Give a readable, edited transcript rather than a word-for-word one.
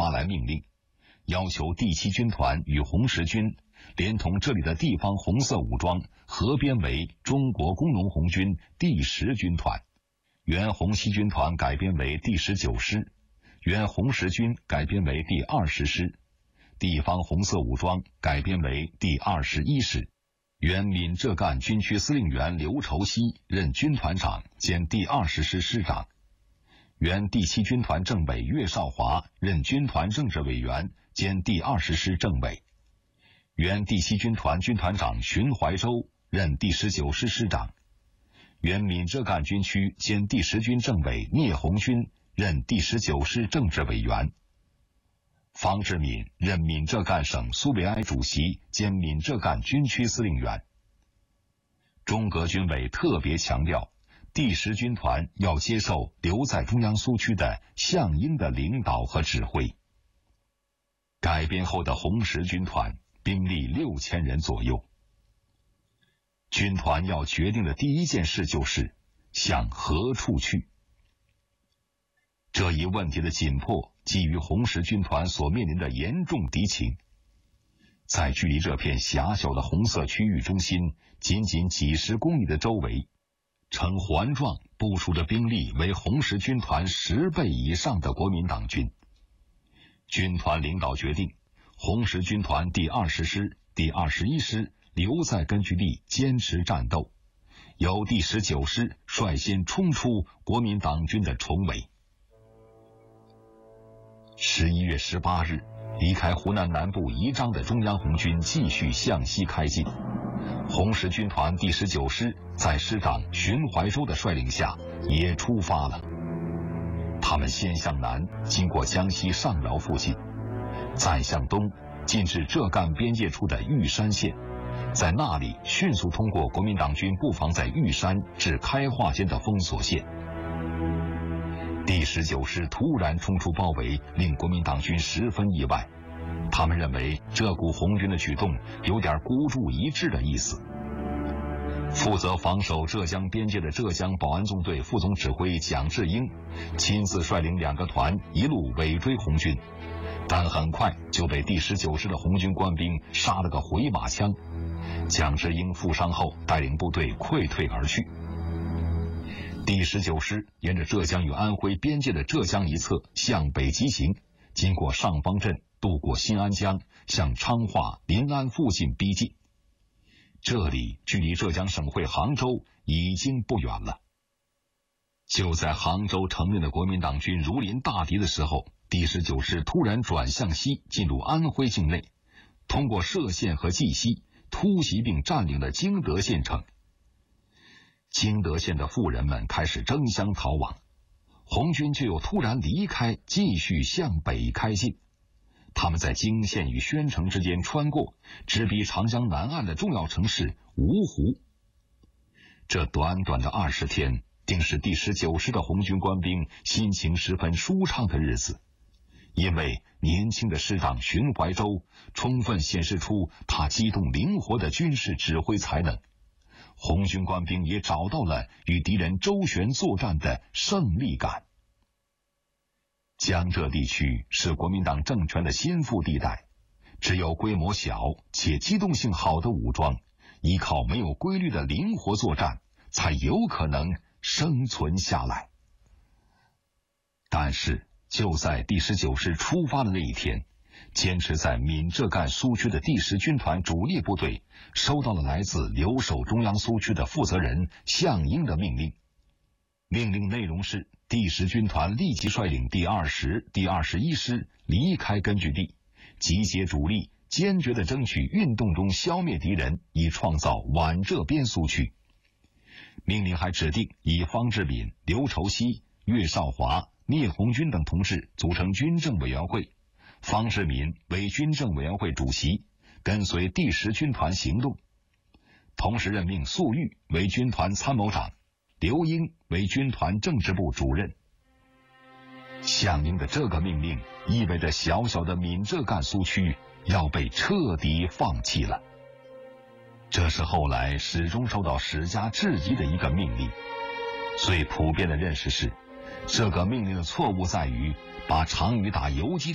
发来命令，要求第7军团与红十军连同这里的地方红色武装合编为中国工农红军第10军团，原红七军团改编为第19师，原红十军改编为第20师，地方红色武装改编为第21师，原闽浙赣军区司令员刘畴西任军团长兼第20师师长，原第7军团政委岳少华任军团政治委员兼第20师政委，原第7军团军团长荀怀洲任第19师师长，原闽浙赣军区兼第10军政委聂红军任第19师政治委员，方志敏任闽浙赣省苏维埃主席兼闽浙赣军区司令员。中革军委特别强调，第10军团要接受留在中央苏区的项英的领导和指挥。改编后的红十军团兵力6000人左右。军团要决定的第一件事就是向何处去。这一问题的紧迫基于红十军团所面临的严重敌情。在距离这片狭小的红色区域中心仅仅几十公里的周围，呈环状部署着兵力为红十军团10倍以上的国民党军。军团领导决定，红十军团第20师、第21师留在根据地坚持战斗，由第19师率先冲出国民党军的重围。11月18日，离开湖南南部宜章的中央红军继续向西开进。红十军团第19师在师长荀怀洲的率领下也出发了。他们先向南，经过江西上饶附近，再向东，进至浙赣边界处的玉山县，在那里迅速通过国民党军布防在玉山至开化间的封锁线。第19师突然冲出包围，令国民党军十分意外。他们认为这股红军的举动有点孤注一掷的意思。负责防守浙江边界的浙江保安纵队副总指挥蒋志英亲自率领2个团一路尾追红军，但很快就被第19师的红军官兵杀了个回马枪。蒋志英负伤后带领部队溃退而去。第19师沿着浙江与安徽边界的浙江一侧向北急行，经过上方镇，渡过新安江，向昌化、临安附近逼近。这里距离浙江省会杭州已经不远了。就在杭州成立的国民党军如临大敌的时候，第19师突然转向西，进入安徽境内，通过歙县和绩溪，突袭并占领了经德县城。经德县的富人们开始争相逃亡，红军却又突然离开，继续向北开进。他们在泾县与宣城之间穿过，直逼长江南岸的重要城市芜湖。这短短的20天，定是第19师的红军官兵心情十分舒畅的日子，因为年轻的师长荀怀洲充分显示出他机动灵活的军事指挥才能，红军官兵也找到了与敌人周旋作战的胜利感。江浙地区是国民党政权的心腹地带，只有规模小且机动性好的武装，依靠没有规律的灵活作战，才有可能生存下来。但是就在第19师出发的那一天，坚持在闽浙赣苏区的第10军团主力部队收到了来自留守中央苏区的负责人项英的命令。命令内容是，第10军团立即率领第20、第21师离开根据地，集结主力，坚决地争取运动中消灭敌人，以创造皖浙边苏区。命令还指定以方志敏、刘畴西、岳少华、聂红军等同志组成军政委员会，方志敏为军政委员会主席，跟随第10军团行动。同时任命粟裕为军团参谋长，刘英为军团政治部主任。项英的这个命令意味着小小的闽浙赣苏区要被彻底放弃了。这是后来始终受到史家质疑的一个命令。最普遍的认识是，这个命令的错误在于把常与打游击